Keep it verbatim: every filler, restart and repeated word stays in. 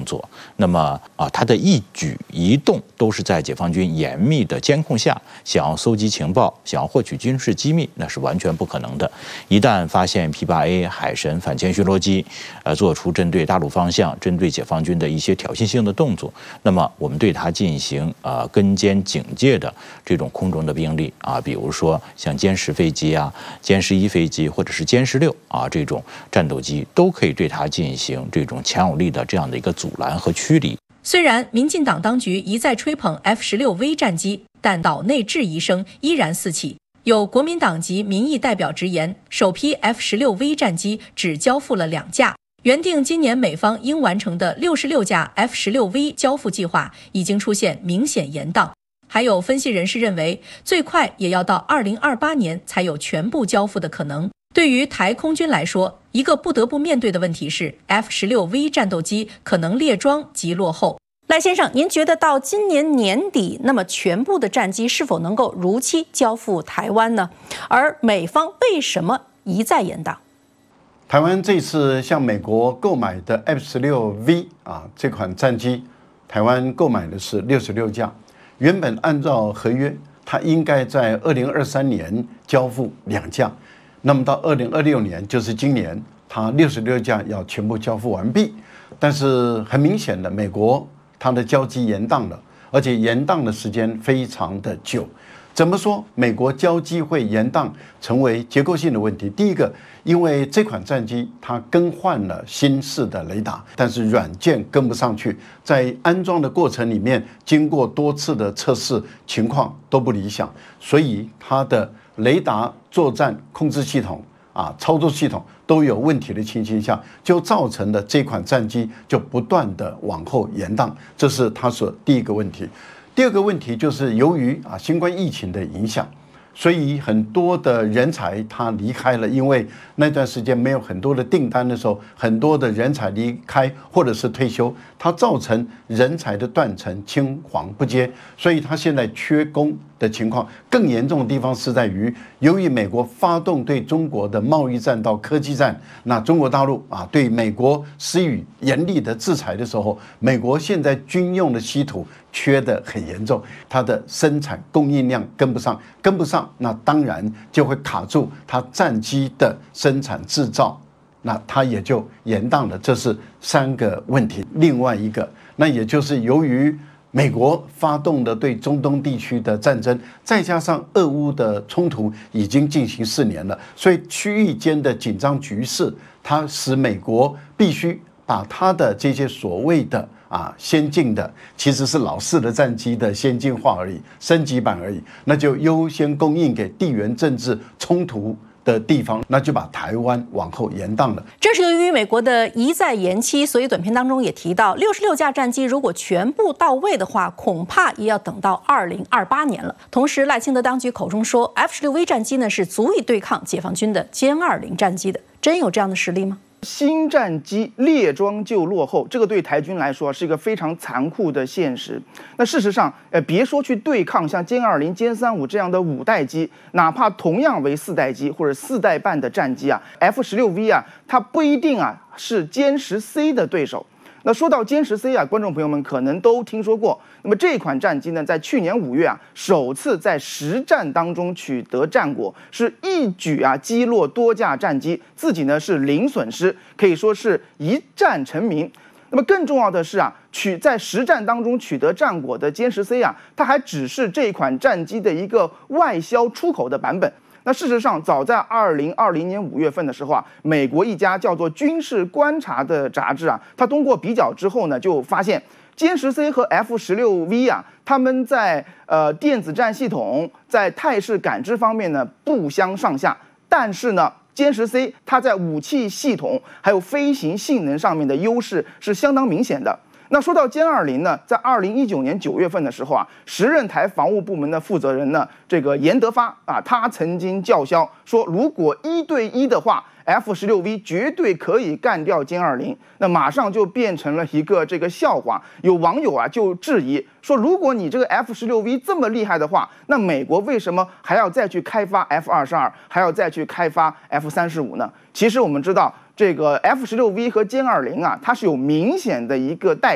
作。那么啊，他的一举一动都是在解放军严密的监控下，想要搜集情报，想要获取军事机密，那是完全不可能的。一旦发现 P 八 A 海神反潜巡逻机，呃，做出针对大陆方向、针对解放军的一些挑衅性的动作，那么我们对它进行呃跟监警戒的这种空中的兵力啊，比如说像歼十飞机啊、歼十一飞机或者是歼十六啊这种战斗机，都可以对它进行这种强有力的这样的一个阻拦和驱离。 虽然民进党当局一再吹捧 F 十六 V 战机，但岛内质疑声依然四起。有国民党籍民意代表直言，首批 F 十六 V 战机只交付了两架，原定今年美方应完成的六十六架 F 十六 V 交付计划已经出现明显延宕。还有分析人士认为，最快也要到二零二八年才有全部交付的可能。对于台空军来说，一个不得不面对的问题是 F 十六 V 战斗机可能列装及落后。赖先生，您觉得到今年年底，那么全部的战机是否能够如期交付台湾呢？而美方为什么一再延宕？ 台湾这次向美国购买的 F 十六 V 啊这款战机，台湾购买的是六十六架，原本按照合约，它应该在二零二三年交付两架，那么到二零二六年，就是今年，它六十六架要全部交付完毕。但是很明显的，美国它的交机延宕了，而且延宕的时间非常的久。怎么说美国交机会延宕成为结构性的问题？第一个，因为这款战机它更换了新式的雷达，但是软件跟不上去，在安装的过程里面，经过多次的测试，情况都不理想，所以它的雷达、作战控制系统啊、操作系统都有问题的情形下，就造成了这款战机就不断的往后延宕，这是它所第一个问题。第二个问题就是由于啊新冠疫情的影响，所以很多的人才他离开了，因为那段时间没有很多的订单的时候，很多的人才离开或者是退休，它造成人才的断层，青黄不接，所以它现在缺工的情况更严重的地方是在于，由于美国发动对中国的贸易战到科技战，那中国大陆啊对美国施予严厉的制裁的时候，美国现在军用的稀土缺得很严重，它的生产供应量跟不上，跟不上，那当然就会卡住它战机的生产制造，那它也就延宕了。这是三个问题。另外一个，那也就是由于美国发动的对中东地区的战争，再加上俄乌的冲突已经进行四年了，所以区域间的紧张局势，它使美国必须把它的这些所谓的啊先进的，其实是老式的战机的先进化而已，升级版而已，那就优先供应给地缘政治冲突的地方，那就把台湾往后延宕了。 正是由于美国的一再延期，所以短片当中也提到，六十六架战机如果全部到位的话，恐怕也要等到二零二八年了。同时，赖清德当局口中说 ，F 十六 V 战机呢是足以对抗解放军的歼二零战机的，真有这样的实力吗？ 新战机列装就落后，这个对台军来说是一个非常残酷的现实。那事实上，呃，别说去对抗像歼二零、歼三五这样的五代机，哪怕同样为四代机或者四代半的战机啊 ，F 十六 V 啊，它不一定啊是歼十 C 的对手。那说到歼十 C 啊，观众朋友们可能都听说过。那么这款战机呢，在去年五月啊，首次在实战当中取得战果，是一举啊击落多架战机，自己呢是零损失，可以说是一战成名。那么更重要的是啊，取在实战当中取得战果的歼十 C 啊，它还只是这款战机的一个外销出口的版本。那事实上，早在二零二零年五月份的时候啊，美国一家叫做《军事观察》的杂志啊，它通过比较之后呢，就发现歼十 C 和 F 十六 V 啊，它们在呃电子战系统、在态势感知方面呢不相上下，但是呢，歼十 C 它在武器系统还有飞行性能上面的优势是相当明显的。那说到歼二零呢，在二零一九年九月份的时候啊，时任台防务部门的负责人呢，这个严德发啊，他曾经叫嚣说，如果一对一的话 ，F 十六 V 绝对可以干掉歼二零。那马上就变成了一个这个笑话。有网友啊就质疑说，如果你这个 F 十六 V 这么厉害的话，那美国为什么还要再去开发 F 二十二，还要再去开发 F 三十五呢？其实我们知道，这个 F 十六 V 和歼二零啊，它是有明显的一个代